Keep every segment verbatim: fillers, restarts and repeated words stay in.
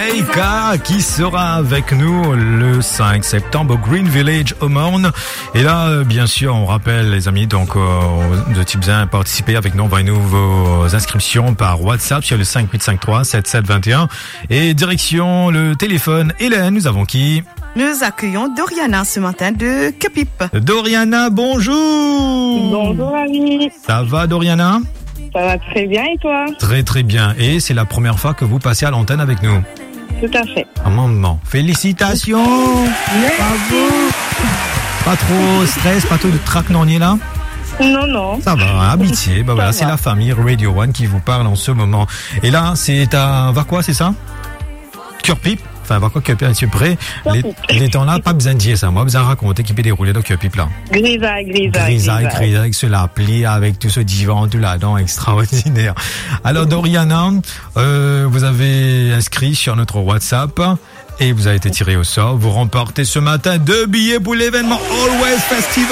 Neika qui sera avec nous le cinq septembre au Green Village au Marne. Et là, bien sûr, on rappelle les amis, donc euh, de type un, participez avec nous, envoyez-nous vos inscriptions par WhatsApp sur le cinq huit cinq trois sept sept deux un. Et direction le téléphone. Hélène, nous avons qui? Nous accueillons Doriana ce matin de Kepip. Doriana, bonjour. Bonjour ami. Ça va Doriana? Ça va très bien et toi? Très très bien. Et c'est la première fois que vous passez à l'antenne avec nous? Tout à fait. Un moment. Félicitations. Bravo. Pas trop stress, pas trop de trac non là? Non, non. Ça va, habitué. Bah voilà, c'est la famille Radio One qui vous parle en ce moment. Et là, c'est à Vaquois, c'est ça? Kepip. Enfin, Vaquois, Kepip, un petit peu près. Les, les temps là, pas besoin de dire ça. Moi, besoin de raconter qui peut dérouler dans Kepip là. Grisaille, grisaille. Grisaille, grisaille, avec ce l'appli, avec tout ce divan, tout là-dedans, extraordinaire. Alors, Doriana, euh, vous avez inscrit sur notre WhatsApp et vous avez été tiré au sort. Vous remportez ce matin deux billets pour l'événement Always Festival.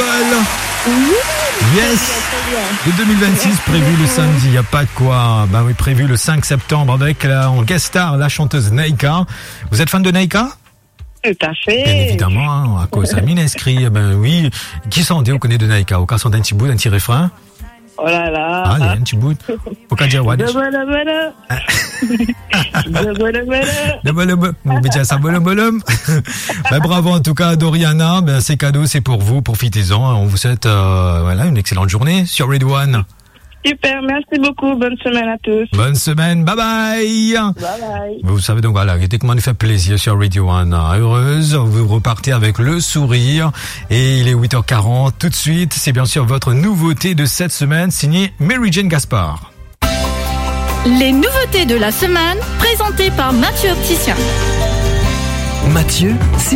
Yes. De deux mille vingt-six, prévu le samedi. Il n'y a pas de quoi. Ben oui, prévu le cinq septembre avec la, en guest star la chanteuse Neika. Vous êtes fan de Neika? Tout à fait. Bien évidemment, hein, à cause de mine inscrit. Ben oui. Qui s'en dit, on connaît de Neika? Au cas d'un petit bout, d'un petit refrain? Oh là là. Allez, un petit bout. Au cas de Wadish. Voilà, voilà. Voilà, voilà. Le bolum, on veut dire ça, bolum, bolum. Ben, bravo, en tout cas, Doriana. Ben, c'est cadeau, c'est pour vous. Profitez-en. On vous souhaite, euh, voilà, une excellente journée sur Radio One. Super, merci beaucoup. Bonne semaine à tous. Bonne semaine. Bye bye. Bye bye. Vous savez donc voilà, dès que moi nous fait plaisir sur Radio One, heureuse, vous repartez avec le sourire et il est huit heures quarante. Tout de suite, c'est bien sûr votre nouveauté de cette semaine signée Mary Jane Gaspard. Les nouveautés de la semaine présentées par Mathieu Opticien. Mathieu, c'est